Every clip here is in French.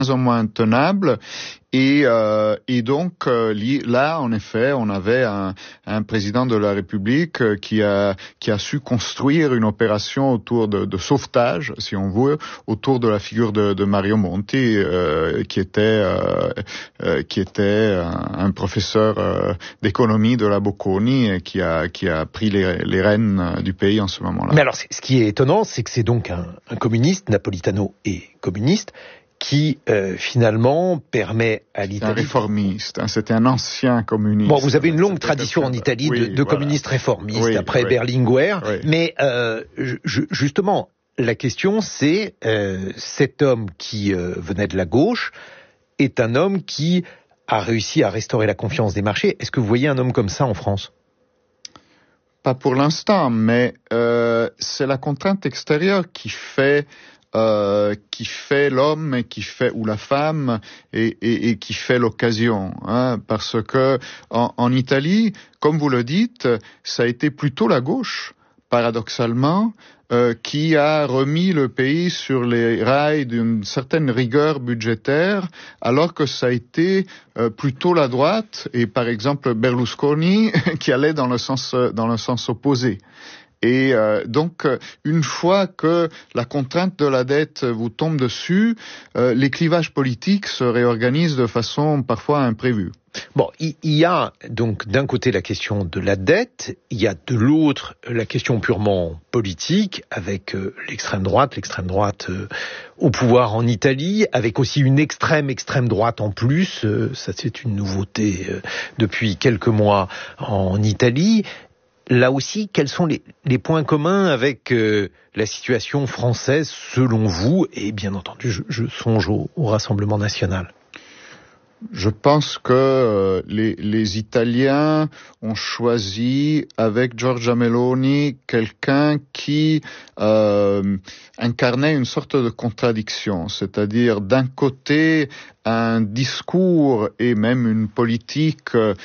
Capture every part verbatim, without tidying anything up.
en moins tenable. Et, euh, et donc euh, là, en effet, on avait un, un président de la République qui a qui a su construire une opération autour de, de sauvetage, si on veut, autour de la figure de, de Mario Monti, euh, qui était euh, euh, qui était un, un professeur euh, d'économie de la Bocconi et qui a qui a pris les, les rênes du pays en ce moment-là. Mais alors, ce qui est étonnant, c'est que c'est donc un, un communiste, Napolitano est communiste, qui euh, finalement permet à l'Italie... C'est un réformiste, hein, c'était un ancien communiste. Bon, vous avez une longue tradition en Italie oui, de, de voilà. communistes réformistes, oui, après oui. Berlinguer, oui. mais euh, je, justement, la question c'est, euh, cet homme qui euh, venait de la gauche est un homme qui a réussi à restaurer la confiance des marchés. Est-ce que vous voyez un homme comme ça en France ? Pas pour l'instant, mais euh, c'est la contrainte extérieure qui fait... Euh, qui fait l'homme et qui fait ou la femme et, et, et qui fait l'occasion, hein, parce que en, en Italie, comme vous le dites, ça a été plutôt la gauche, paradoxalement, euh, qui a remis le pays sur les rails d'une certaine rigueur budgétaire, alors que ça a été euh, plutôt la droite et par exemple Berlusconi qui allait dans le sens dans le sens opposé. Et euh, donc, une fois que la contrainte de la dette vous tombe dessus, euh, les clivages politiques se réorganisent de façon parfois imprévue. Bon, il y a donc d'un côté la question de la dette, il y a de l'autre la question purement politique, avec euh, l'extrême droite, l'extrême droite euh, au pouvoir en Italie, avec aussi une extrême extrême droite en plus, euh, ça c'est une nouveauté euh, depuis quelques mois en Italie. Là aussi, quels sont les, les points communs avec euh, la situation française, selon vous? Et bien entendu, je, je songe au, au Rassemblement national. Je pense que euh, les, les Italiens ont choisi, avec Giorgia Meloni, quelqu'un qui euh, incarnait une sorte de contradiction, c'est-à-dire d'un côté un discours et même une politique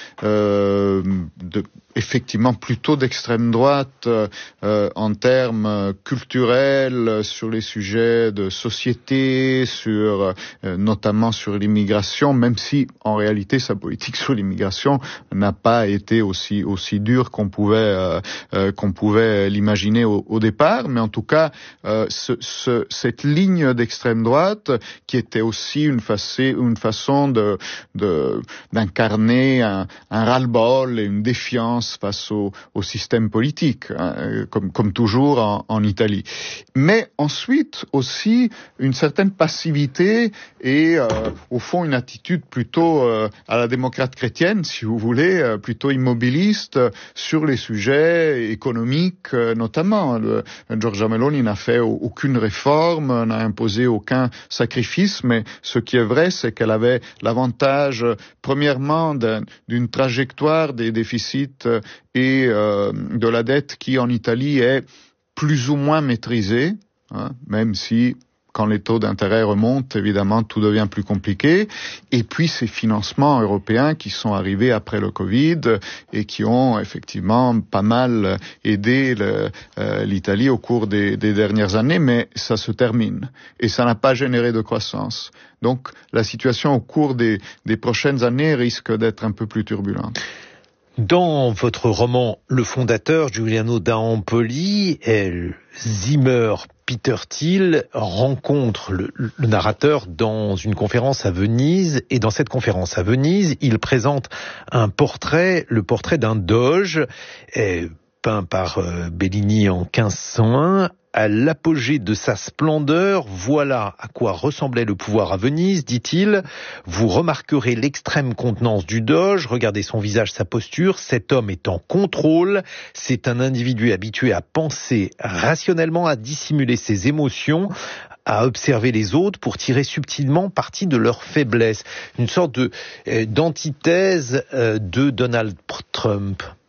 euh, de, effectivement plutôt d'extrême droite euh, en termes culturels sur les sujets de société, sur euh, notamment sur l'immigration, même si en réalité sa politique sur l'immigration n'a pas été aussi aussi dure qu'on pouvait euh, euh, qu'on pouvait l'imaginer au, au départ, mais en tout cas euh, ce, ce, cette ligne d'extrême droite qui était aussi une facette une façon de, de, d'incarner un, un ras-le-bol et une défiance face au, au système politique, hein, comme, comme toujours en, en Italie. Mais ensuite aussi une certaine passivité et euh, au fond une attitude plutôt euh, à la démocrate chrétienne, si vous voulez, euh, plutôt immobiliste euh, sur les sujets économiques euh, notamment. Le, Giorgia Meloni n'a fait aucune réforme, n'a imposé aucun sacrifice, mais ce qui est vrai, c'est qu'elle avait l'avantage, euh, premièrement, d'un, d'une trajectoire des déficits euh, et euh, de la dette qui, en Italie, est plus ou moins maîtrisée, hein, même si, quand les taux d'intérêt remontent, évidemment, tout devient plus compliqué. Et puis, ces financements européens qui sont arrivés après le Covid et qui ont effectivement pas mal aidé le, euh, l'Italie au cours des, des dernières années, mais ça se termine. Et ça n'a pas généré de croissance. Donc, la situation au cours des, des prochaines années risque d'être un peu plus turbulente. Dans votre roman, le fondateur, Giuliano d'Ampoli, Zimmer Peter Thiel rencontre le, le narrateur dans une conférence à Venise, et dans cette conférence à Venise, il présente un portrait, le portrait d'un doge, eh, peint par euh, Bellini en quinze cent un, à l'apogée de sa splendeur. Voilà à quoi ressemblait le pouvoir à Venise, dit-il. Vous remarquerez l'extrême contenance du doge. Regardez son visage, sa posture. Cet homme est en contrôle. C'est un individu habitué à penser rationnellement, à dissimuler ses émotions, à observer les autres pour tirer subtilement parti de leur faiblesse. Une sorte de, euh, d'antithèse euh, de Donald Trump.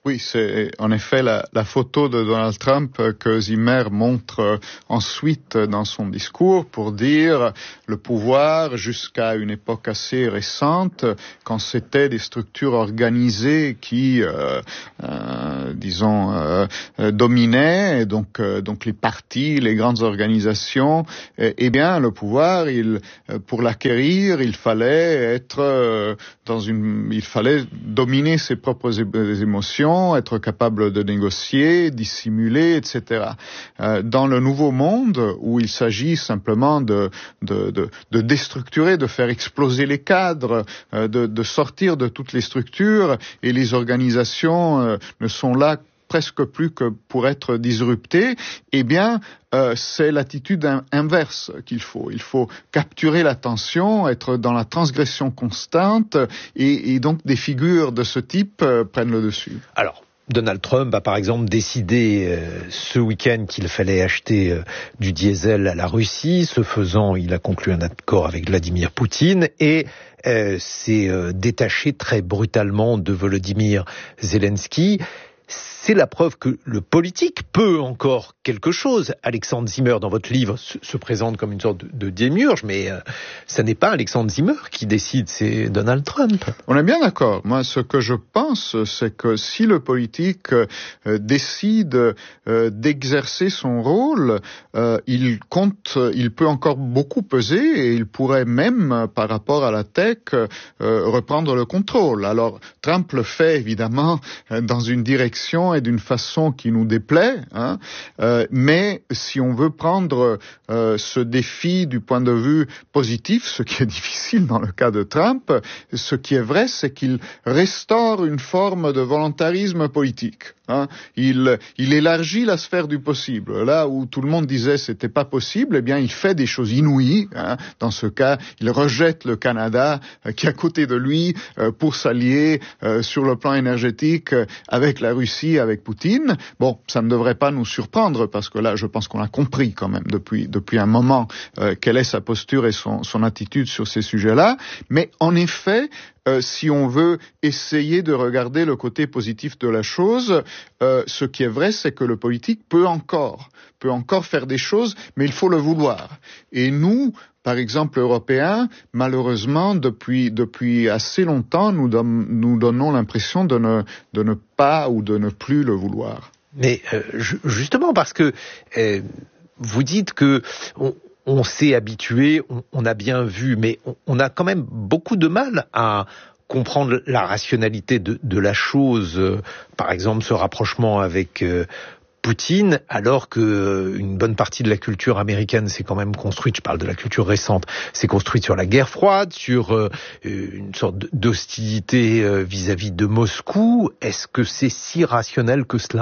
Oui, c'est en effet la, la photo de Donald Trump que Zimmer montre ensuite dans son discours pour dire le pouvoir jusqu'à une époque assez récente, quand c'était des structures organisées qui, euh, euh, disons, euh, dominaient, et donc, euh, donc les partis, les grandes organisations, eh, eh bien le pouvoir, il, pour l'acquérir, il fallait être euh, dans une, il fallait dominer ses propres é- émotions, être capable de négocier, dissimuler, et cetera. Euh, dans le nouveau monde, où il s'agit simplement de, de, de, de déstructurer, de faire exploser les cadres, euh, de, de sortir de toutes les structures, et les organisations euh, ne sont là presque plus que pour être disruptées, eh bien, euh, c'est l'attitude in- inverse qu'il faut. Il faut capturer l'attention, être dans la transgression constante, et, et donc des figures de ce type euh, prennent le dessus. Alors, Donald Trump a par exemple décidé euh, ce week-end qu'il fallait acheter euh, du diesel à la Russie. Ce faisant, il a conclu un accord avec Vladimir Poutine et euh, s'est euh, détaché très brutalement de Volodymyr Zelensky. C'est la preuve que le politique peut encore quelque chose. Alexandre Zimmer, dans votre livre, se, se présente comme une sorte de, de démiurge, mais euh, ce n'est pas Alexandre Zimmer qui décide, c'est Donald Trump. On est bien d'accord. Moi, ce que je pense, c'est que si le politique euh, décide euh, d'exercer son rôle, euh, il compte, il peut encore beaucoup peser et il pourrait même, par rapport à la tech, euh, reprendre le contrôle. Alors, Trump le fait évidemment dans une direction et d'une façon qui nous déplaît, hein, euh, mais si on veut prendre euh, ce défi du point de vue positif, ce qui est difficile dans le cas de Trump, ce qui est vrai, c'est qu'il restaure une forme de volontarisme politique. Hein. Il, il élargit la sphère du possible. Là où tout le monde disait c'était pas possible, eh bien il fait des choses inouïes. Hein. Dans ce cas, il rejette le Canada euh, qui est à côté de lui euh, pour s'allier euh, sur le plan énergétique euh, avec la Russie, avec Poutine. Bon, ça ne devrait pas nous surprendre parce que là, je pense qu'on a compris quand même depuis depuis un moment euh, quelle est sa posture et son, son attitude sur ces sujets-là. Mais en effet, Euh, si on veut essayer de regarder le côté positif de la chose, euh, ce qui est vrai, c'est que le politique peut encore, peut encore faire des choses, mais il faut le vouloir. Et nous, par exemple, Européens, malheureusement, depuis, depuis assez longtemps, nous, don- nous donnons l'impression de ne, de ne pas ou de ne plus le vouloir. Mais euh, justement parce que euh, vous dites que on, on s'est habitué, on, on a bien vu, mais on, on a quand même beaucoup de mal à comprendre la rationalité de, de la chose. Euh, par exemple, ce rapprochement avec euh, Poutine, alors que euh, une bonne partie de la culture américaine s'est quand même construite, je parle de la culture récente, s'est construite sur la guerre froide, sur euh, une sorte d'hostilité euh, vis-à-vis de Moscou. Est-ce que c'est si rationnel que cela ?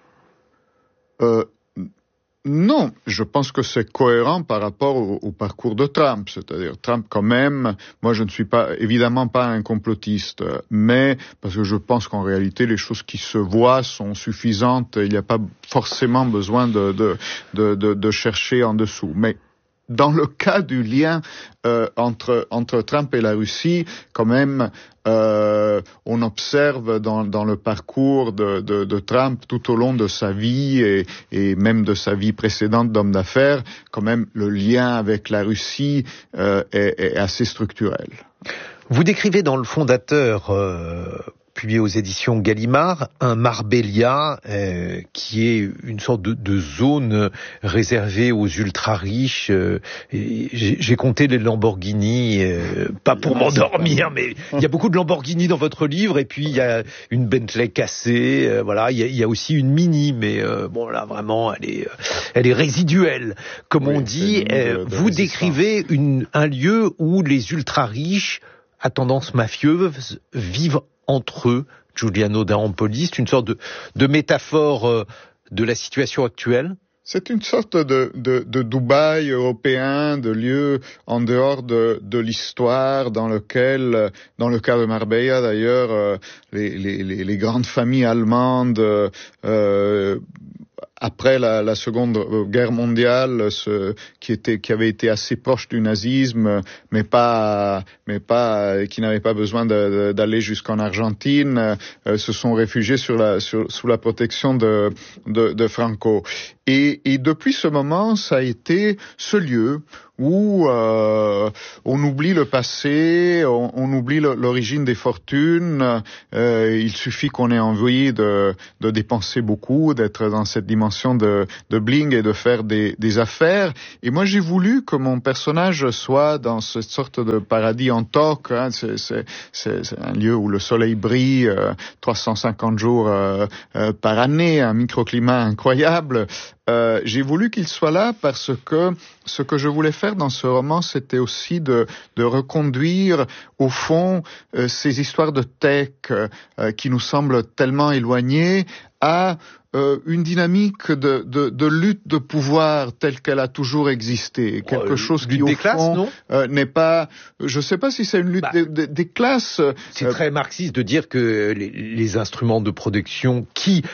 Euh, non, je pense que c'est cohérent par rapport au, au parcours de Trump. C'est-à-dire, Trump, quand même, moi je ne suis pas, évidemment pas un complotiste, mais parce que je pense qu'en réalité, les choses qui se voient sont suffisantes. Il n'y a pas forcément besoin de, de, de, de, de chercher en dessous. Mais dans le cas du lien euh, entre, entre Trump et la Russie, quand même, euh, on observe dans, dans le parcours de, de, de Trump tout au long de sa vie et, et même de sa vie précédente d'homme d'affaires, quand même le lien avec la Russie euh, est, est assez structurel. Vous décrivez dans Le Fondateur, euh, publié aux éditions Gallimard, un Marbella euh, qui est une sorte de, de zone réservée aux ultra-riches. Euh, et j'ai, j'ai compté les Lamborghini, euh, pas pour m'endormir, mais il y a beaucoup de Lamborghini dans votre livre, et puis il y a une Bentley cassée, euh, voilà, il y, a, il y a aussi une Mini, mais euh, bon là vraiment, elle est, elle est résiduelle, comme oui, on dit. Euh, de, de vous résistance. Décrivez une, un lieu où les ultra-riches à tendance mafieuse vivent entre eux. Giuliano d'Ampolis, c'est une sorte de, de métaphore euh, de la situation actuelle. C'est une sorte de, de, de Dubaï européen, de lieu en dehors de, de l'histoire, dans lequel, dans le cas de Marbella d'ailleurs, les, les, les, les grandes familles allemandes euh, après la, la Seconde Guerre mondiale, ce, qui était, qui avait été assez proche du nazisme, mais pas, mais pas, qui n'avait pas besoin de, de, d'aller jusqu'en Argentine, euh, se sont réfugiés sur la, sur, sous la protection de, de, de Franco. Et, et depuis ce moment, ça a été ce lieu où euh, on oublie le passé, on, on oublie le, l'origine des fortunes. Euh, il suffit qu'on ait envie de, de dépenser beaucoup, d'être dans cette dimension de, de bling et de faire des, des affaires. Et moi, j'ai voulu que mon personnage soit dans cette sorte de paradis en toque. Hein. C'est, c'est, c'est, c'est un lieu où le soleil brille euh, trois cent cinquante jours euh, euh, par année, un microclimat incroyable. Euh, j'ai voulu qu'il soit là parce que ce que je voulais faire dans ce roman, c'était aussi de, de reconduire au fond euh, ces histoires de tech euh, qui nous semblent tellement éloignées à euh, une dynamique de, de, de lutte de pouvoir telle qu'elle a toujours existé. Quelque euh, chose qui, lutte au des fond, classes, non euh, n'est pas... Je ne sais pas si c'est une lutte bah, des, des, des classes. C'est euh, très marxiste de dire que les, les instruments de production qui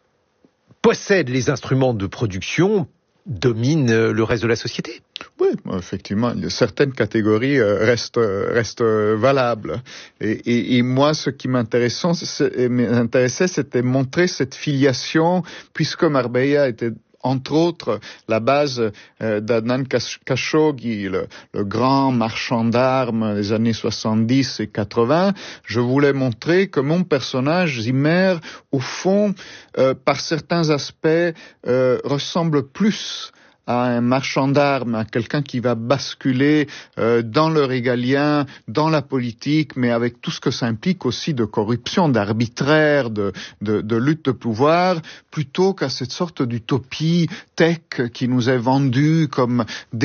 possèdent les instruments de production dominent le reste de la société. Oui, effectivement, certaines catégories restent restent valables. Et, et, et moi, ce qui m'intéressait, m'intéressait, c'était montrer cette filiation, puisque Marbella était entre autres la base euh, d'Adnan Khashoggi, le, le grand marchand d'armes des années soixante-dix et quatre-vingts. Je voulais montrer que mon personnage, Zimmer, au fond, euh, par certains aspects, euh, ressemble plus à un marchand d'armes, à quelqu'un qui va basculer euh, dans le régalien, dans la politique, mais avec tout ce que ça implique aussi de corruption, d'arbitraire, de, de, de lutte de pouvoir, plutôt qu'à cette sorte d'utopie tech qui nous est vendue comme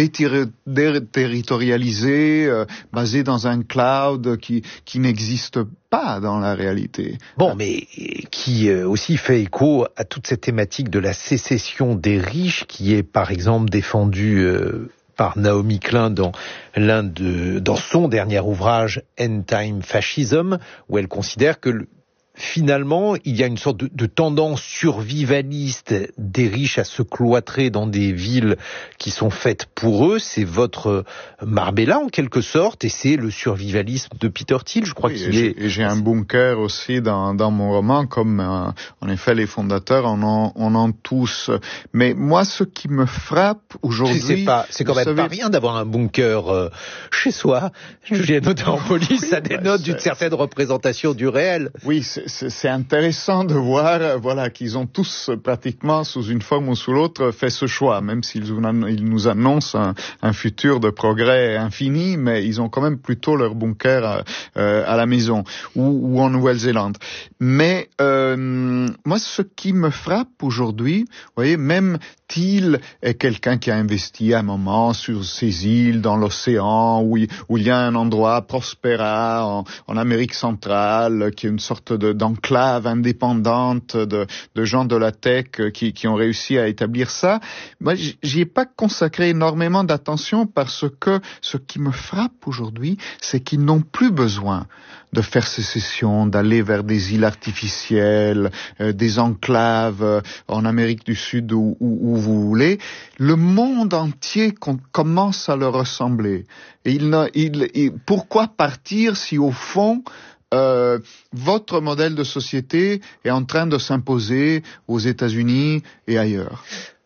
déterritorialisée, euh, basée dans un cloud qui, qui n'existe pas dans la réalité. Bon, mais qui euh, aussi fait écho à toute cette thématique de la sécession des riches qui est par exemple défendue euh, par Naomi Klein dans l'un de dans son dernier ouvrage End Time Fascism, où elle considère que le, finalement, il y a une sorte de, de tendance survivaliste des riches à se cloîtrer dans des villes qui sont faites pour eux. C'est votre Marbella, en quelque sorte, et c'est le survivalisme de Peter Thiel, je crois oui, qu'il et est... Et j'ai un bunker aussi dans, dans mon roman, comme euh, en effet les fondateurs en ont, en ont tous. Mais moi, ce qui me frappe aujourd'hui... C'est, pas, c'est quand même savez... pas rien d'avoir un bunker euh, chez soi. Giuliano d'Ampoli, oui, ça dénote bah, d'une certaine représentation du réel. Oui, c'est C'est, c'est intéressant de voir, voilà, qu'ils ont tous pratiquement, sous une forme ou sous l'autre, fait ce choix, même s'ils ils nous annoncent un, un futur de progrès infini, mais ils ont quand même plutôt leur bunker euh, à la maison ou, ou en Nouvelle-Zélande. Mais euh, moi, ce qui me frappe aujourd'hui, vous voyez, même Thiel est quelqu'un qui a investi un moment sur ces îles dans l'océan où il, où il y a un endroit Prospera en, en Amérique centrale, qui est une sorte de d'enclave indépendante de, de gens de la tech qui, qui ont réussi à établir ça. Moi, j'y ai pas consacré énormément d'attention parce que ce qui me frappe aujourd'hui, c'est qu'ils n'ont plus besoin de faire sécession, d'aller vers des îles artificielles, euh, des enclaves euh, en Amérique du Sud où, où, où vous voulez. Le monde entier com- commence à leur ressembler. Et il, il, il, pourquoi partir si au fond Euh, votre modèle de société est en train de s'imposer aux États-Unis et ailleurs?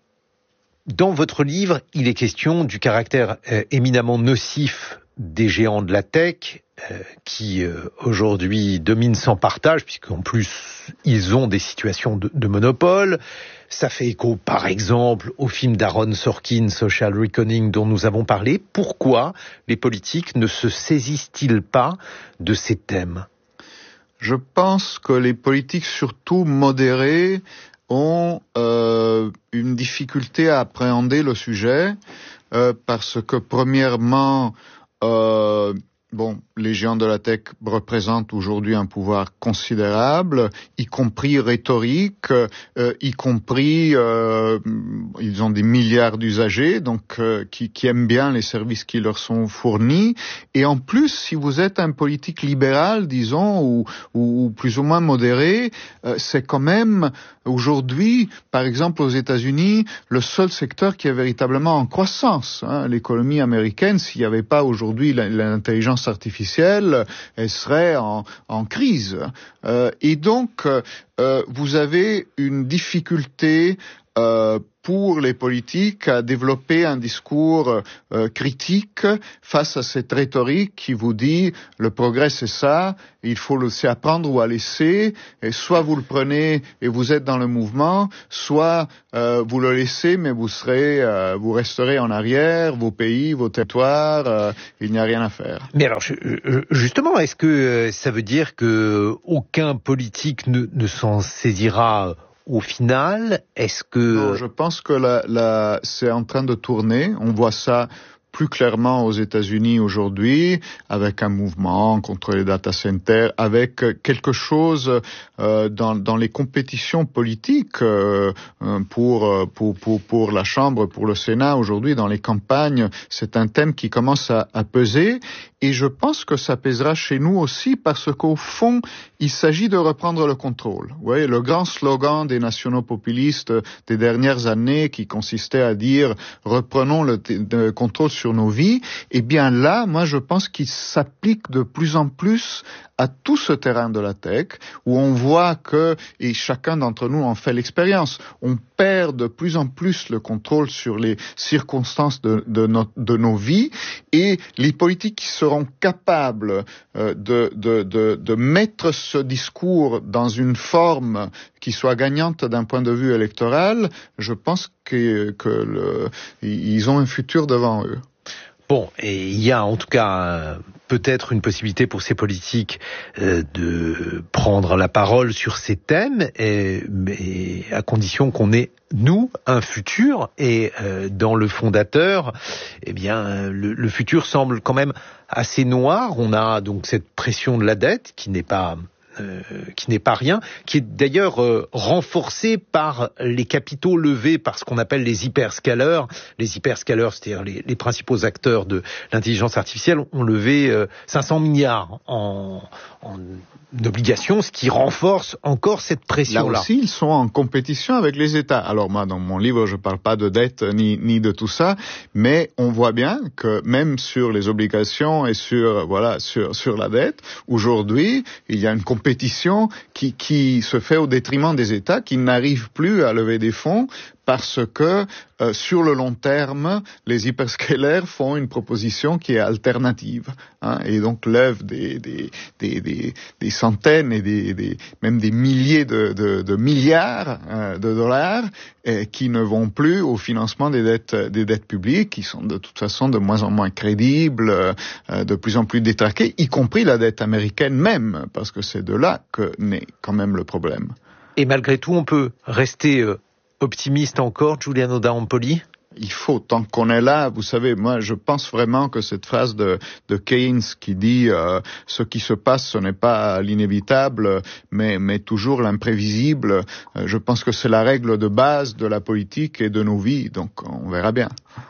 Dans votre livre, il est question du caractère euh, éminemment nocif des géants de la tech euh, qui euh, aujourd'hui dominent sans partage, puisqu'en plus ils ont des situations de, de monopole. Ça fait écho, par exemple, au film d'Aaron Sorkin, Social Reckoning, dont nous avons parlé. Pourquoi les politiques ne se saisissent-ils pas de ces thèmes ? Je pense que les politiques, surtout modérés, ont euh, une difficulté à appréhender le sujet euh, parce que, premièrement, euh, Bon, les géants de la tech représentent aujourd'hui un pouvoir considérable, y compris rhétorique, euh, y compris, euh, ils ont des milliards d'usagers, donc euh, qui, qui aiment bien les services qui leur sont fournis. Et en plus, si vous êtes un politique libéral, disons, ou, ou plus ou moins modéré, euh, c'est quand même aujourd'hui, par exemple aux États-Unis, le seul secteur qui est véritablement en croissance. Hein. L'économie américaine, s'il n'y avait pas aujourd'hui l'intelligence artificielle, elle serait en, en crise. Euh, et donc, euh, vous avez une difficulté euh, pour les politiques à développer un discours euh, critique face à cette rhétorique qui vous dit le progrès c'est ça, il faut le laisser apprendre ou à laisser, et soit vous le prenez et vous êtes dans le mouvement, soit euh, vous le laissez mais vous serez, euh, vous resterez en arrière, vos pays, vos territoires, euh, il n'y a rien à faire. Mais alors justement, est-ce que ça veut dire que aucun politique ne, ne s'en saisira au final? Est-ce que... Non, je pense que la, la, c'est en train de tourner. On voit ça plus clairement aux États-Unis aujourd'hui, avec un mouvement contre les data centers, avec quelque chose euh, dans, dans les compétitions politiques euh, pour, pour, pour, pour la Chambre, pour le Sénat aujourd'hui, dans les campagnes. C'est un thème qui commence à, à peser. Et je pense que ça pèsera chez nous aussi parce qu'au fond, il s'agit de reprendre le contrôle. Vous voyez, le grand slogan des nationaux populistes des dernières années qui consistait à dire « reprenons le, t- le contrôle sur nos vies », eh bien là, moi je pense qu'il s'applique de plus en plus à tout ce terrain de la tech où on voit que, et chacun d'entre nous en fait l'expérience, on perd de plus en plus le contrôle sur les circonstances de, de, no, de nos vies et les politiques qui seront capables euh, de, de, de, de mettre ce discours dans une forme qui soit gagnante d'un point de vue électoral, je pense que, que le, ils ont un futur devant eux. Bon, et il y a en tout cas euh, peut-être une possibilité pour ces politiques euh, de prendre la parole sur ces thèmes, et, mais à condition qu'on ait, nous, un futur. Et euh, dans le fondateur, eh bien, le, le futur semble quand même assez noir. On a donc cette pression de la dette qui n'est pas... Euh, qui n'est pas rien, qui est d'ailleurs euh, renforcé par les capitaux levés par ce qu'on appelle les hyperscalers. Les hyperscalers, c'est-à-dire les, les principaux acteurs de l'intelligence artificielle, ont levé euh, cinq cents milliards en, en obligations, ce qui renforce encore cette pression-là. Là aussi, ils sont en compétition avec les États. Alors moi, dans mon livre, je parle pas de dette ni, ni de tout ça, mais on voit bien que même sur les obligations et sur, voilà, sur, sur la dette, aujourd'hui, il y a une compétition compétition qui, qui se fait au détriment des États qui n'arrivent plus à lever des fonds parce que euh, sur le long terme, les hyperscalers font une proposition qui est alternative, hein, et donc lèvent des, des, des, des, des centaines et des, des, même des milliers de, de, de milliards euh, de dollars et qui ne vont plus au financement des dettes, des dettes publiques, qui sont de toute façon de moins en moins crédibles, euh, de plus en plus détraquées, y compris la dette américaine même, parce que c'est de là que naît quand même le problème. Et malgré tout, on peut rester euh, optimiste encore, Giuliano d'Ampoli? Il faut, tant qu'on est là, vous savez, moi je pense vraiment que cette phrase de, de Keynes qui dit euh, ce qui se passe, ce n'est pas l'inévitable, mais, mais toujours l'imprévisible, euh, je pense que c'est la règle de base de la politique et de nos vies, donc on verra bien.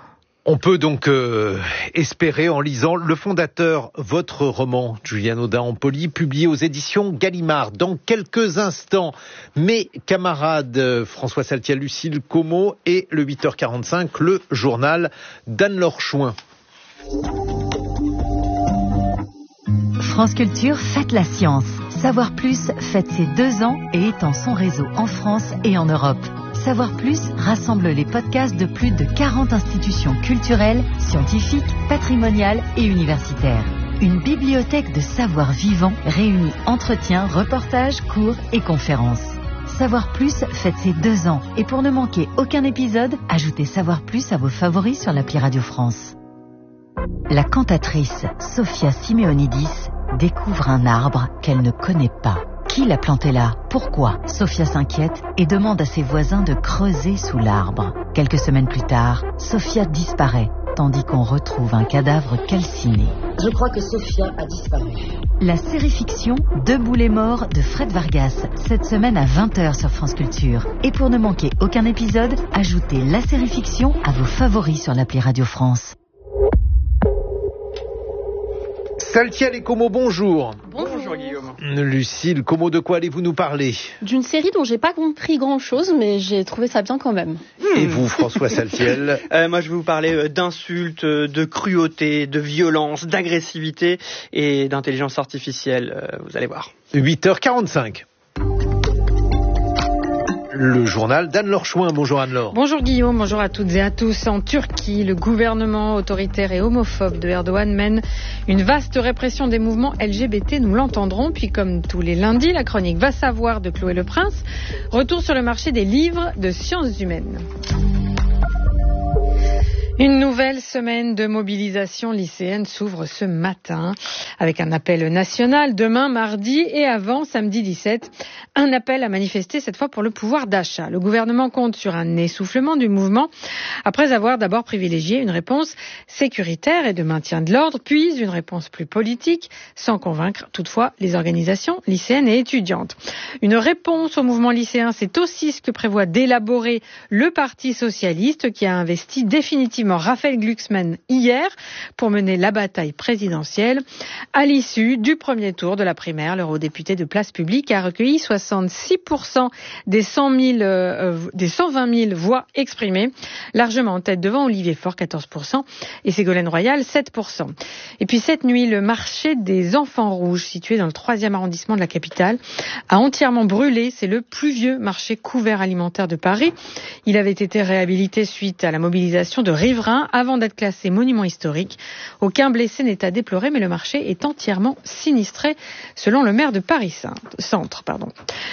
On peut donc euh, espérer en lisant Le Fondateur, votre roman, Giuliano d'Ampoli, publié aux éditions Gallimard. Dans quelques instants, mes camarades François Saltia, Lucille Como et le huit heures quarante-cinq, le journal d'Anne-Laure Chouin. France Culture fête la science. Savoir Plus fête ses deux ans et étend son réseau en France et en Europe. Savoir Plus rassemble les podcasts de plus de quarante institutions culturelles, scientifiques, patrimoniales et universitaires. Une bibliothèque de savoir vivant réunit entretiens, reportages, cours et conférences. Savoir Plus fête ses deux ans et pour ne manquer aucun épisode, ajoutez Savoir Plus à vos favoris sur l'appli Radio France. La cantatrice Sophia Simeonidis découvre un arbre qu'elle ne connaît pas. Qui l'a planté là? Pourquoi? Sophia s'inquiète et demande à ses voisins de creuser sous l'arbre. Quelques semaines plus tard, Sophia disparaît. tandis qu'on retrouve un cadavre calciné. Je crois que Sophia a disparu. La série-fiction Debout les morts de Fred Vargas, cette semaine à vingt heures sur France Culture. Et pour ne manquer aucun épisode, ajoutez la série-fiction à vos favoris sur l'appli Radio France. Saltiel et Como, bonjour. Bonjour Guillaume. Lucille, Como, de quoi allez-vous nous parler? D'une série dont j'ai pas compris grand-chose, mais j'ai trouvé ça bien quand même. Et vous, François Saltiel? euh, Moi, je vais vous parler euh, d'insultes, de cruauté, de violence, d'agressivité et d'intelligence artificielle. Euh, vous allez voir. huit heures quarante-cinq. Le journal d'Anne-Laure Chouin. Bonjour Anne-Laure. Bonjour Guillaume, bonjour à toutes et à tous. En Turquie, le gouvernement autoritaire et homophobe de Erdogan mène une vaste répression des mouvements L G B T, nous l'entendrons. Puis comme tous les lundis, la chronique Va savoir de Chloé Le Prince. Retour sur le marché des livres de sciences humaines. Une nouvelle semaine de mobilisation lycéenne s'ouvre ce matin avec un appel national demain mardi et avant samedi dix-sept. Un appel à manifester cette fois pour le pouvoir d'achat. Le gouvernement compte sur un essoufflement du mouvement après avoir d'abord privilégié une réponse sécuritaire et de maintien de l'ordre, puis une réponse plus politique, sans convaincre toutefois les organisations lycéennes et étudiantes. Une réponse au mouvement lycéen, c'est aussi ce que prévoit d'élaborer le Parti socialiste qui a investi définitivement Raphaël Glucksmann hier pour mener la bataille présidentielle. À l'issue du premier tour de la primaire, l'eurodéputé de Place Publique a recueilli soixante-six pour cent des cent mille, euh, des cent vingt mille voix exprimées, largement en tête devant Olivier Faure, quatorze pour cent, et Ségolène Royal, sept pour cent. Et puis cette nuit, le marché des Enfants Rouges, situé dans le troisième arrondissement de la capitale, a entièrement brûlé. C'est le plus vieux marché couvert alimentaire de Paris. Il avait été réhabilité suite à la mobilisation de riverains avant d'être classé monument historique. Aucun blessé n'est à déplorer, mais le marché est entièrement sinistré, selon le maire de Paris-Centre. Pardon.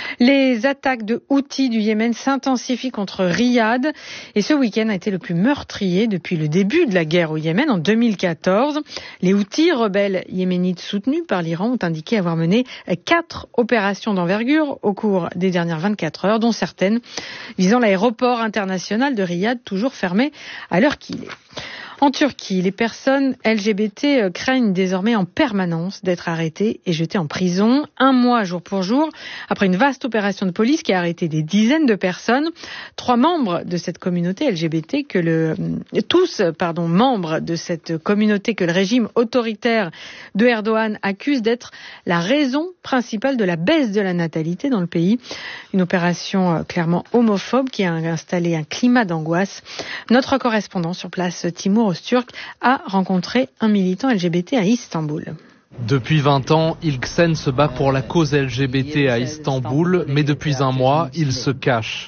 Les attaques de Houthis du Yémen s'intensifient contre Riyad, et ce week-end a été le plus meurtrier depuis le début de la guerre au Yémen en deux mille quatorze. Les Houthis, rebelles yéménites soutenus par l'Iran, ont indiqué avoir mené quatre opérations d'envergure au cours des dernières vingt-quatre heures, dont certaines visant l'aéroport international de Riyad, toujours fermé à l'heure qu'il est. En Turquie, les personnes L G B T craignent désormais en permanence d'être arrêtées et jetées en prison, un mois jour pour jour, après une vaste opération de police qui a arrêté des dizaines de personnes. Trois membres de cette communauté L G B T que le, tous, pardon, membres de cette communauté que le régime autoritaire de Erdogan accuse d'être la raison principale de la baisse de la natalité dans le pays. Une opération clairement homophobe qui a installé un climat d'angoisse. Notre correspondant sur place, Timur Öztürk, a rencontré un militant L G B T à Istanbul. Depuis vingt ans, Ilksen se bat pour la cause L G B T à Istanbul, mais depuis un mois, il se cache.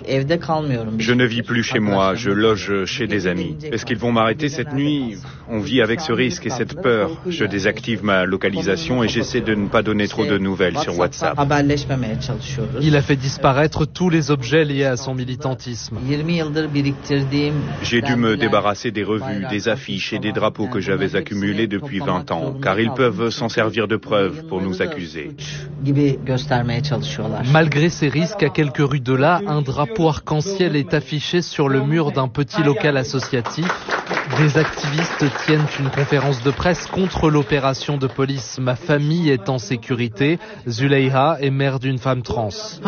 Je ne vis plus chez moi, je loge chez des amis. Est-ce qu'ils vont m'arrêter cette nuit? On vit avec ce risque et cette peur. Je désactive ma localisation et j'essaie de ne pas donner trop de nouvelles sur WhatsApp. Il a fait disparaître tous les objets liés à son militantisme. J'ai dû me débarrasser des revues, des affiches et des drapeaux que j'avais accumulés depuis vingt ans, car ils peuvent s'en servir de preuve pour nous accuser. Malgré ces risques, à quelques rues de là, un drapeau arc-en-ciel est affiché sur le mur d'un petit local associatif. Des activistes tiennent une conférence de presse contre l'opération de police. Ma famille est en sécurité. Züleyha est mère d'une femme trans.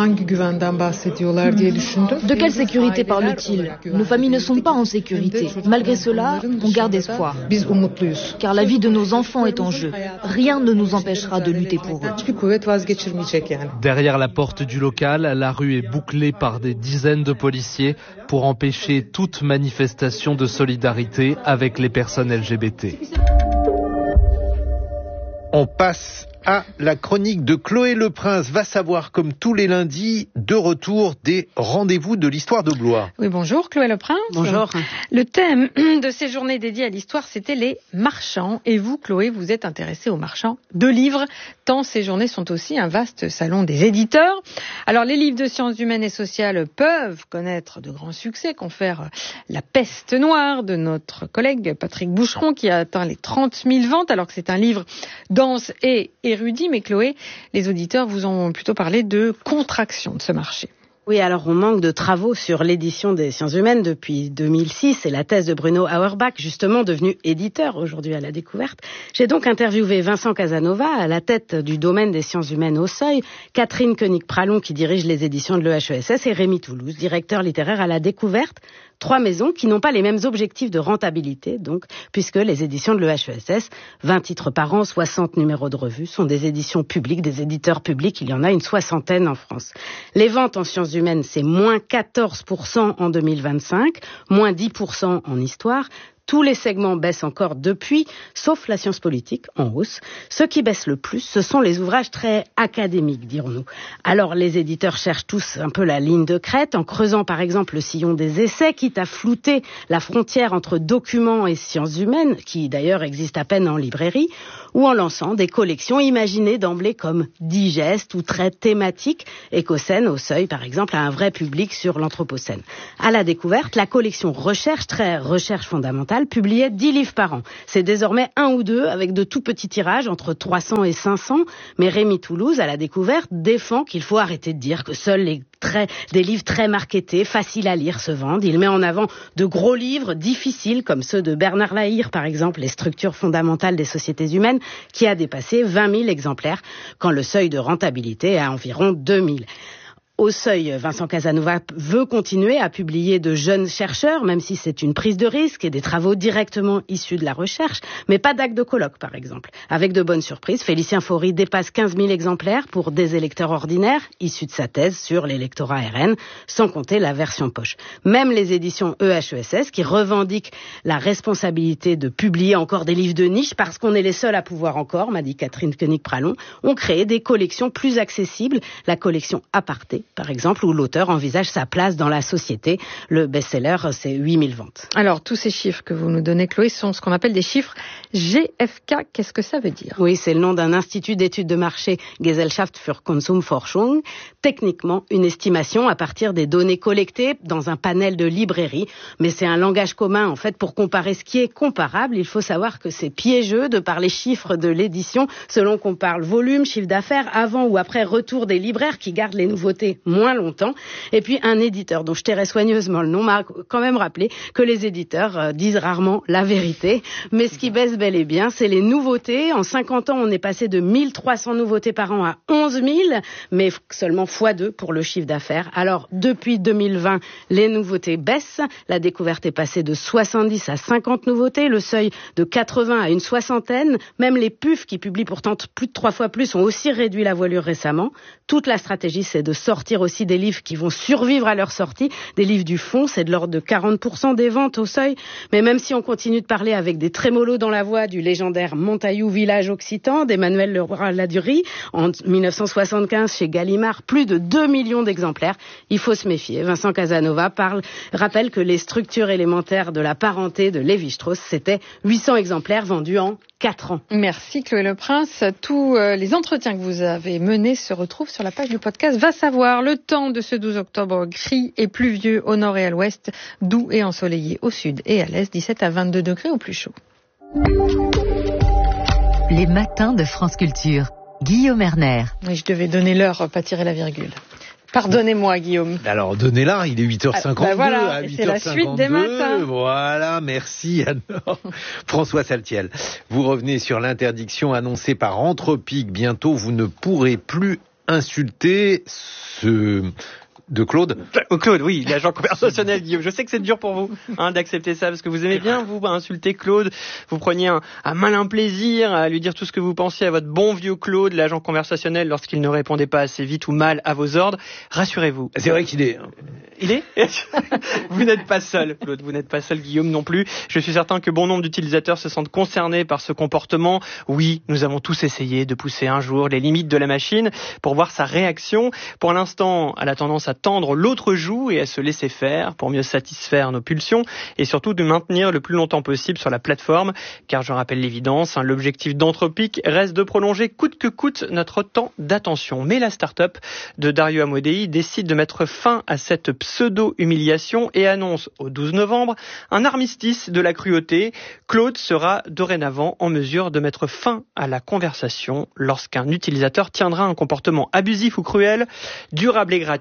De quelle sécurité parle-t-il? Nos familles ne sont pas en sécurité. Malgré cela, on garde espoir. Car la vie de nos enfants est en jeu. Rien ne nous empêchera de lutter pour eux. Derrière la porte du local, la rue est bouclée par des dizaines de policiers pour empêcher toute manifestation de solidarité avec les personnes L G B T. On passe à la chronique de Chloé Le Prince. Va savoir, comme tous les lundis, de retour des rendez-vous de l'histoire de Blois. Oui, bonjour Chloé Le Prince. Bonjour. Le thème de ces journées dédiées à l'histoire, c'était les marchands. Et vous, Chloé, vous êtes intéressée aux marchands de livres, tant ces journées sont aussi un vaste salon des éditeurs. Alors, les livres de sciences humaines et sociales peuvent connaître de grands succès, confère La peste noire de notre collègue Patrick Boucheron, qui a atteint les trente mille ventes, alors que c'est un livre dense et érudit. Mais Chloé, les auditeurs vous ont plutôt parlé de contraction de ce marché. Oui, alors on manque de travaux sur l'édition des sciences humaines depuis deux mille six. C'est la thèse de Bruno Auerbach, justement devenu éditeur aujourd'hui à la Découverte. J'ai donc interviewé Vincent Casanova à la tête du domaine des sciences humaines au Seuil, Catherine Koenig-Pralon qui dirige les éditions de l'E H E S S et Rémi Toulouse, directeur littéraire à la Découverte. Trois maisons qui n'ont pas les mêmes objectifs de rentabilité, donc, puisque les éditions de l'E H E S S, vingt titres par an, soixante numéros de revue, sont des éditions publiques, des éditeurs publics, il y en a une soixantaine en France. Les ventes en sciences humaines, c'est moins quatorze pour cent en deux mille vingt-cinq, moins dix pour cent en histoire. Tous les segments baissent encore depuis, sauf la science politique, en hausse. Ce qui baisse le plus, ce sont les ouvrages très académiques, dirons-nous. Alors, les éditeurs cherchent tous un peu la ligne de crête, en creusant par exemple le sillon des essais, quitte à flouter la frontière entre documents et sciences humaines, qui d'ailleurs existe à peine en librairie, ou en lançant des collections imaginées d'emblée comme digestes ou très thématiques. Écocène, au Seuil, par exemple, a un vrai public sur l'Anthropocène. À la Découverte, la collection Recherche, très recherche fondamentale, publiait dix livres par an. C'est désormais un ou deux avec de tout petits tirages entre trois cents et cinq cents. Mais Rémi Toulouse, à la Découverte, défend qu'il faut arrêter de dire que seuls les très, des livres très marketés, faciles à lire, se vendent. Il met en avant de gros livres difficiles comme ceux de Bernard Lahire, par exemple, Les structures fondamentales des sociétés humaines, qui a dépassé vingt mille exemplaires quand le seuil de rentabilité est à environ deux mille. Au Seuil, Vincent Casanova veut continuer à publier de jeunes chercheurs, même si c'est une prise de risque et des travaux directement issus de la recherche, mais pas d'actes de colloque, par exemple. Avec de bonnes surprises, Félicien Faury dépasse quinze mille exemplaires pour Des électeurs ordinaires, issus de sa thèse sur l'électorat R N, sans compter la version poche. Même les éditions E H E S S, qui revendiquent la responsabilité de publier encore des livres de niche, parce qu'on est les seuls à pouvoir encore, m'a dit Catherine Koenig-Pralon, ont créé des collections plus accessibles, la collection Aparté, par exemple, où l'auteur envisage sa place dans la société. Le best-seller, c'est huit mille ventes. Alors, tous ces chiffres que vous nous donnez, Chloé, sont ce qu'on appelle des chiffres G F K. Qu'est-ce que ça veut dire? Oui, c'est le nom d'un institut d'études de marché, Gesellschaft für Konsumforschung. Techniquement, une estimation à partir des données collectées dans un panel de librairies. Mais c'est un langage commun, en fait, pour comparer ce qui est comparable. Il faut savoir que c'est piégeux de par les chiffres de l'édition, selon qu'on parle volume, chiffre d'affaires, avant ou après retour des libraires qui gardent les nouveautés moins longtemps. Et puis un éditeur dont je tairai soigneusement le nom m'a quand même rappelé que les éditeurs euh, disent rarement la vérité. Mais ce qui baisse bel et bien, c'est les nouveautés. En cinquante ans, on est passé de mille trois cents nouveautés par an à onze mille, mais seulement fois deux pour le chiffre d'affaires. Alors, depuis deux mille vingt, les nouveautés baissent. La Découverte est passée de soixante-dix à cinquante nouveautés, le seuil de quatre-vingts à une soixantaine. Même les P U F, qui publient pourtant plus de trois fois plus, ont aussi réduit la voilure récemment. Toute la stratégie, c'est de sortir aussi des livres qui vont survivre à leur sortie. Des livres du fond, c'est de l'ordre de quarante pour cent des ventes au Seuil. Mais même si on continue de parler avec des trémolos dans la voix du légendaire Montaillou Village Occitan, d'Emmanuel Leroy-Ladurie, en dix-neuf cent soixante-quinze chez Gallimard, plus de deux millions d'exemplaires, il faut se méfier. Vincent Casanova parle, rappelle que les structures élémentaires de la parenté de Lévi-Strauss, c'était huit cents exemplaires vendus en quatre ans. Merci Chloé Le Prince. Tous euh, les entretiens que vous avez menés se retrouvent sur la page du podcast Va savoir. Le temps de ce douze octobre gris et pluvieux au nord et à l'ouest, doux et ensoleillé au sud et à l'est, dix-sept à vingt-deux degrés au plus chaud. Les matins de France Culture. Guillaume Erner. Oui, je devais donner l'heure, pas tirer la virgule. Pardonnez-moi, Guillaume. Alors, donnez-la, il est huit heures cinquante-deux. Ah, ben voilà, à huit c'est heures cinquante-deux, la suite des matins. Voilà, merci alors. François Saltiel, vous revenez sur l'interdiction annoncée par Anthropique. Bientôt, vous ne pourrez plus insulter ce... De Claude oh, Claude, oui, l'agent conversationnel, Guillaume. Je sais que c'est dur pour vous hein, d'accepter ça, parce que vous aimez bien, vous, insulter Claude. Vous preniez un, un malin plaisir à lui dire tout ce que vous pensiez à votre bon vieux Claude, l'agent conversationnel, lorsqu'il ne répondait pas assez vite ou mal à vos ordres. Rassurez-vous. C'est vrai qu'il est... Il est Vous n'êtes pas seul, Claude. Vous n'êtes pas seul, Guillaume, non plus. Je suis certain que bon nombre d'utilisateurs se sentent concernés par ce comportement. Oui, nous avons tous essayé de pousser un jour les limites de la machine pour voir sa réaction. Pour l'instant, elle a tendance à tendre l'autre joue et à se laisser faire pour mieux satisfaire nos pulsions et surtout de maintenir le plus longtemps possible sur la plateforme. Car je rappelle l'évidence, hein, l'objectif d'Anthropique reste de prolonger coûte que coûte notre temps d'attention. Mais la start-up de Dario Amodei décide de mettre fin à cette pseudo-humiliation et annonce au douze novembre un armistice de la cruauté. Claude sera dorénavant en mesure de mettre fin à la conversation lorsqu'un utilisateur tiendra un comportement abusif ou cruel, durable et gratuit en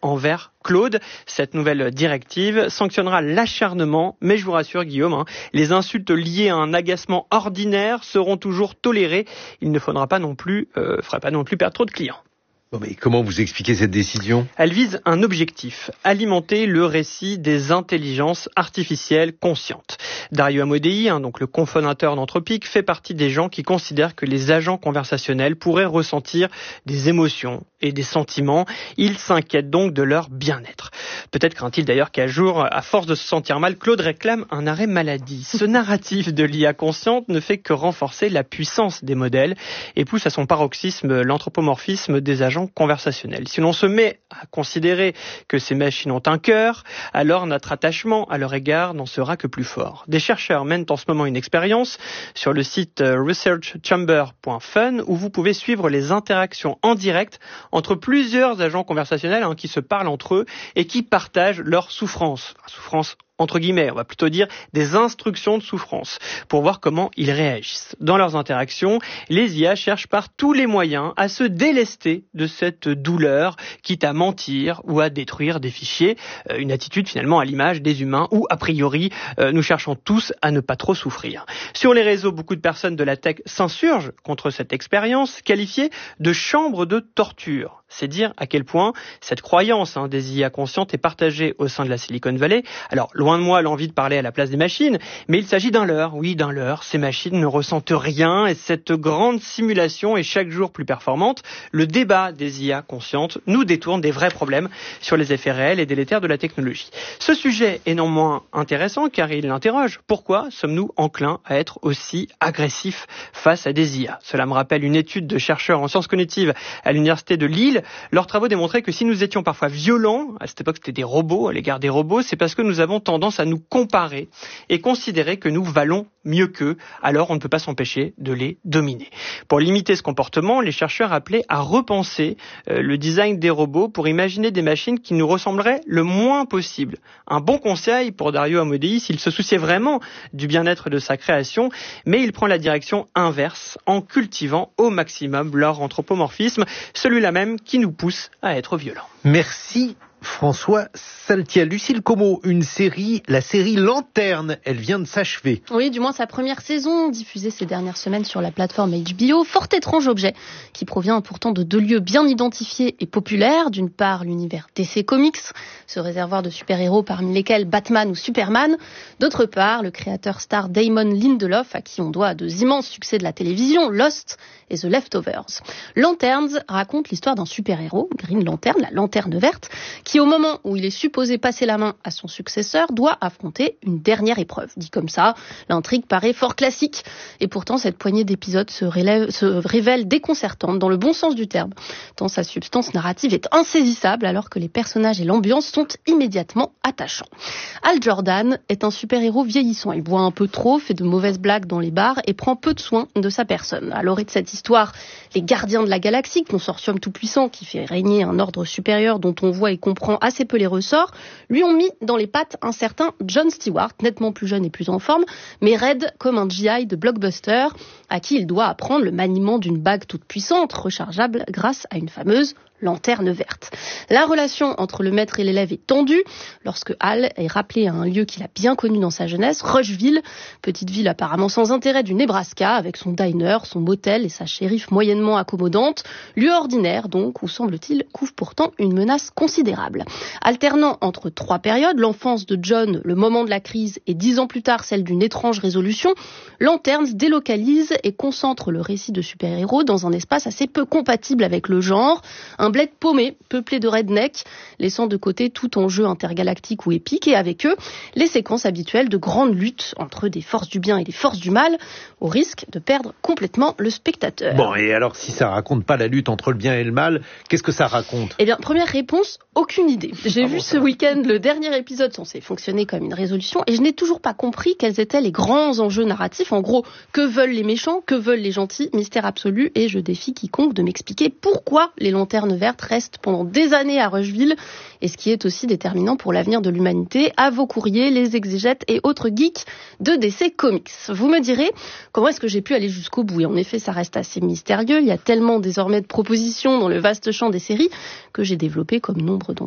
envers Claude. Cette nouvelle directive sanctionnera l'acharnement, mais je vous rassure Guillaume, hein, les insultes liées à un agacement ordinaire seront toujours tolérées. Il ne faudra pas non plus, euh, faudra pas non plus perdre trop de clients. Bon, mais comment vous expliquez cette décision ? Elle vise un objectif, alimenter le récit des intelligences artificielles conscientes. Dario Amodei, hein, donc le cofondateur d'Anthropic, fait partie des gens qui considèrent que les agents conversationnels pourraient ressentir des émotions et des sentiments. Il s'inquiète donc de leur bien-être. Peut-être craint-il d'ailleurs qu'à jour, à force de se sentir mal, Claude réclame un arrêt maladie. Ce narratif de l'I A consciente ne fait que renforcer la puissance des modèles et pousse à son paroxysme l'anthropomorphisme des agents conversationnels. Si l'on se met à considérer que ces machines ont un cœur, alors notre attachement à leur égard n'en sera que plus fort. Des chercheurs mènent en ce moment une expérience sur le site research chamber point fun où vous pouvez suivre les interactions en direct entre plusieurs agents conversationnels hein, qui se parlent entre eux et qui partagent leur souffrance. Enfin, souffrance entre guillemets, on va plutôt dire des instructions de souffrance, pour voir comment ils réagissent. Dans leurs interactions, les I A cherchent par tous les moyens à se délester de cette douleur, quitte à mentir ou à détruire des fichiers, euh, une attitude finalement à l'image des humains, où a priori, euh, nous cherchons tous à ne pas trop souffrir. Sur les réseaux, beaucoup de personnes de la tech s'insurgent contre cette expérience, qualifiée de chambre de torture. C'est dire à quel point cette croyance hein, des I A conscientes est partagée au sein de la Silicon Valley. Alors, loin de moi l'envie de parler à la place des machines, mais il s'agit d'un leurre. Oui, d'un leurre. Ces machines ne ressentent rien et cette grande simulation est chaque jour plus performante. Le débat des I A conscientes nous détourne des vrais problèmes sur les effets réels et délétères de la technologie. Ce sujet est néanmoins intéressant car il interroge pourquoi sommes-nous enclins à être aussi agressifs face à des I A. Cela me rappelle une étude de chercheurs en sciences cognitives à l'université de Lille. Leurs travaux démontraient que si nous étions parfois violents, à cette époque c'était des robots, à l'égard des robots, c'est parce que nous avons tendance à nous comparer et considérer que nous valons mieux qu'eux, alors on ne peut pas s'empêcher de les dominer. Pour limiter ce comportement, les chercheurs appelaient à repenser euh, le design des robots pour imaginer des machines qui nous ressembleraient le moins possible. Un bon conseil pour Dario Amodei s'il se souciait vraiment du bien-être de sa création, mais il prend la direction inverse en cultivant au maximum leur anthropomorphisme, celui-là même qui nous pousse à être violents. Merci François Saltiel. Lucille Como, une série, la série Lanterne, elle vient de s'achever. Oui, du moins sa première saison, diffusée ces dernières semaines sur la plateforme H B O. Fort étrange objet, qui provient pourtant de deux lieux bien identifiés et populaires. D'une part, l'univers D C Comics, ce réservoir de super-héros parmi lesquels Batman ou Superman. D'autre part, le créateur star Damon Lindelof, à qui on doit deux immenses succès de la télévision, Lost et The Leftovers. Lanterns raconte l'histoire d'un super-héros, Green Lantern, la lanterne verte, qui au moment où il est supposé passer la main à son successeur, doit affronter une dernière épreuve. Dit comme ça, l'intrigue paraît fort classique. Et pourtant, cette poignée d'épisodes se, relève, se révèle déconcertante, dans le bon sens du terme, tant sa substance narrative est insaisissable, alors que les personnages et l'ambiance sont immédiatement attachants. Hal Jordan est un super-héros vieillissant. Il boit un peu trop, fait de mauvaises blagues dans les bars et prend peu de soin de sa personne. À l'orée de cette histoire, les gardiens de la galaxie, consortium tout-puissant qui fait régner un ordre supérieur dont on voit et comprend assez peu les ressorts, lui ont mis dans les pattes un certain John Stewart, nettement plus jeune et plus en forme, mais raide comme un G I de blockbuster, à qui il doit apprendre le maniement d'une bague toute puissante, rechargeable grâce à une fameuse lanterne verte. La relation entre le maître et l'élève est tendue lorsque Hal est rappelé à un lieu qu'il a bien connu dans sa jeunesse, Rushville, petite ville apparemment sans intérêt du Nebraska, avec son diner, son motel et sa shérif moyennement accommodante, lieu ordinaire donc, où semble-t-il couvre pourtant une menace considérable. Alternant entre trois périodes, l'enfance de John, le moment de la crise et dix ans plus tard celle d'une étrange résolution, Lanterns délocalise et concentre le récit de super-héros dans un espace assez peu compatible avec le genre, un bled paumé, peuplé de rednecks, laissant de côté tout enjeu intergalactique ou épique, et avec eux, les séquences habituelles de grandes luttes entre des forces du bien et des forces du mal, au risque de perdre complètement le spectateur. Bon, et alors si ça raconte pas la lutte entre le bien et le mal, qu'est-ce que ça raconte ? Eh bien, première réponse, aucune idée. J'ai ah vu bon, ce week-end le dernier épisode censé fonctionner comme une résolution, et je n'ai toujours pas compris quels étaient les grands enjeux narratifs. En gros, que veulent les méchants, que veulent les gentils, mystère absolu, et je défie quiconque de m'expliquer pourquoi les lanternes verte reste pendant des années à Rushville, et ce qui est aussi déterminant pour l'avenir de l'humanité. À vos courriers, les exégètes et autres geeks de D C Comics. Vous me direz, comment est-ce que j'ai pu aller jusqu'au bout ? Et en effet, ça reste assez mystérieux. Il y a tellement désormais de propositions dans le vaste champ des séries que j'ai développé, comme nombre d'entre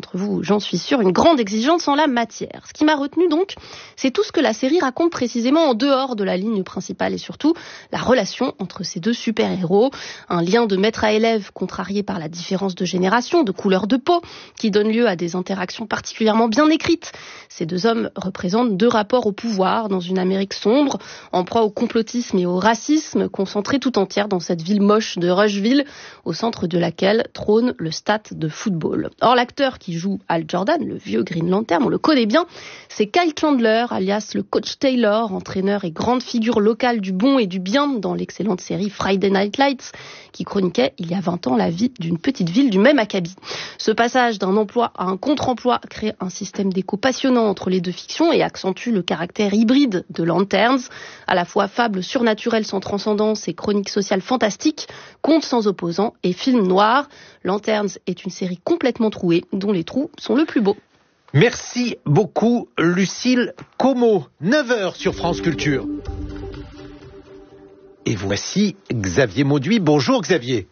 d'entre vous, j'en suis sûre, une grande exigence en la matière. Ce qui m'a retenu donc, c'est tout ce que la série raconte précisément en dehors de la ligne principale et surtout la relation entre ces deux super-héros, un lien de maître à élève contrarié par la différence de génération, de couleur de peau, qui donne lieu à des interactions particulièrement bien écrites. Ces deux hommes représentent deux rapports au pouvoir dans une Amérique sombre, en proie au complotisme et au racisme, concentrés tout entière dans cette ville moche de Rushville, au centre de laquelle trône le stade de football. Or, l'acteur qui joue Hal Jordan, le vieux Green Lantern, on le connaît bien, c'est Kyle Chandler, alias le coach Taylor, entraîneur et grande figure locale du bon et du bien dans l'excellente série Friday Night Lights, qui chroniquait il y a vingt ans la vie d'une petite ville du même acabit. Ce passage d'un emploi à un contre-emploi crée un système d'écho passionnant entre les deux fictions et accentue le caractère hybride de Lanterns, à la fois fable surnaturelle sans transcendance et chronique sociale fantastique, conte sans opposant et film noir. Lanterns est une série complètement trouée, dont les trous sont le plus beau. Merci beaucoup, Lucille Como. neuf heures sur France Culture. Et voici Xavier Mauduit. Bonjour Xavier.